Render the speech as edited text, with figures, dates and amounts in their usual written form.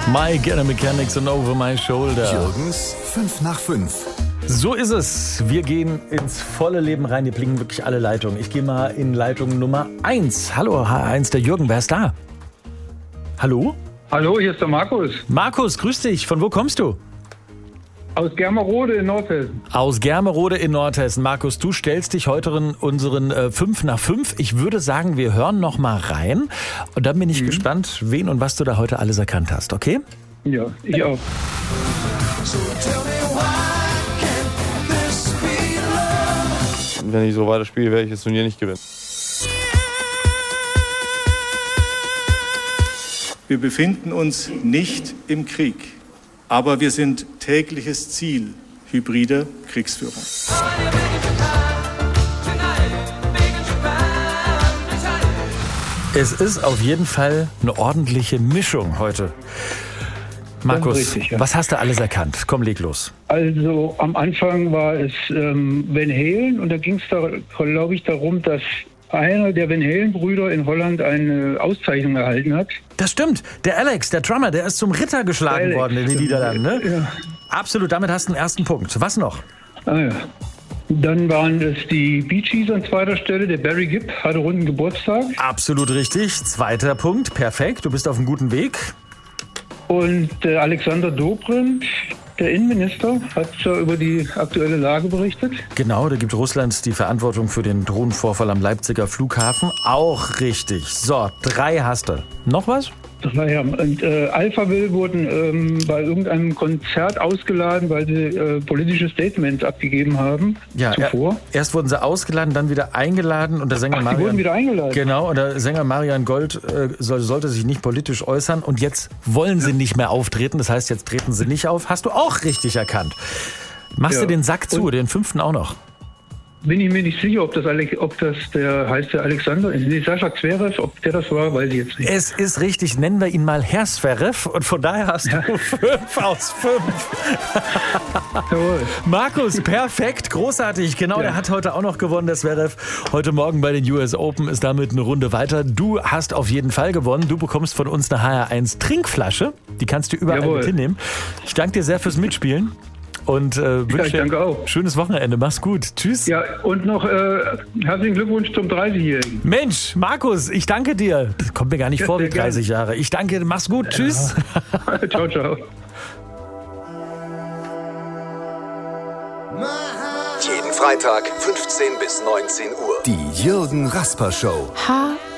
My Get Mechanics and Over My Shoulder. Jürgens 5 nach 5. So ist es. Wir gehen ins volle Leben rein. Hier blinken wirklich alle Leitungen. Ich gehe mal in Leitung Nummer 1. Hallo, H1, der Jürgen. Wer ist da? Hallo? Hallo, hier ist der Markus. Markus, grüß dich. Von wo kommst du? Aus Germerode in Nordhessen. Aus Germerode in Nordhessen. Markus, du stellst dich heute unseren 5 nach 5. Ich würde sagen, wir hören noch mal rein. Und dann bin ich gespannt, wen und was du da heute alles erkannt hast, okay? Ja, ich auch. Wenn ich so weiterspiele, werde ich das Turnier nicht gewinnen. Wir befinden uns nicht im Krieg, aber wir sind tägliches Ziel hybrider Kriegsführung. Es ist auf jeden Fall eine ordentliche Mischung heute. Markus, richtig, ja. was hast du alles erkannt? Komm, leg los. Also am Anfang war es Van Halen und da ging es, glaube ich, darum, dass einer der Van Halen-Brüder in Holland eine Auszeichnung erhalten hat. Das stimmt. Der Alex, der Drummer, der ist zum Ritter geschlagen Alex, worden in den Niederlanden. Ne? Ja. Absolut, damit hast du einen ersten Punkt. Was noch? Ah ja. Dann waren es die Bee Gees an zweiter Stelle. Der Barry Gibb hatte runden Geburtstag. Absolut richtig. Zweiter Punkt. Perfekt. Du bist auf einem guten Weg. Und Alexander Dobrindt, der Innenminister, hat über die aktuelle Lage berichtet. Genau, da gibt Russland die Verantwortung für den Drohnenvorfall am Leipziger Flughafen. Auch richtig. So, 3 hast du. Noch was? Naja, und Alphaville wurden bei irgendeinem Konzert ausgeladen, weil sie politische Statements abgegeben haben zuvor. Erst wurden sie ausgeladen, dann wieder eingeladen und der Sänger die wurden wieder eingeladen? Genau, und der Sänger Marian Gold sollte sich nicht politisch äußern und jetzt wollen sie nicht mehr auftreten, das heißt, jetzt treten sie nicht auf. Hast du auch richtig erkannt. Machst du den Sack zu, den 5. auch noch? Bin ich mir nicht sicher, ob das der heißt der Alexander, Sascha Zverev, ob der das war, weiß ich jetzt nicht. Es ist richtig, nennen wir ihn mal Herr Zverev und von daher hast du 5 aus 5. Jawohl. Markus, perfekt, großartig. Genau, der hat heute auch noch gewonnen, der Zverev. Heute Morgen bei den US Open ist damit eine Runde weiter. Du hast auf jeden Fall gewonnen. Du bekommst von uns eine HR1 Trinkflasche. Die kannst du überall mit hinnehmen. Ich danke dir sehr fürs Mitspielen. Und wünsche dir ein schönes Wochenende. Mach's gut. Tschüss. Ja, und noch herzlichen Glückwunsch zum 30-Jährigen. Mensch, Markus, ich danke dir. Das kommt mir gar nicht vor wie 30 Jahre. Ich danke, mach's gut. Tschüss. Ciao, ciao. Jeden Freitag 15 bis 19 Uhr. Die Jürgen Rasper Show.